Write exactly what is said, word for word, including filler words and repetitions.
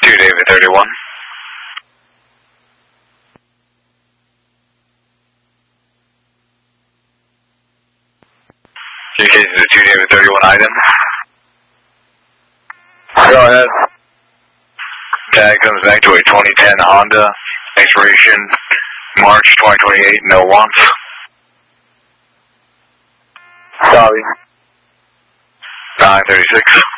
two David thirty-one. Communications to two David thirty-one item. Go ahead. Tag comes back to a twenty ten Honda, expiration March twenty twenty-eight, no wants. Copy. nine thirty-six.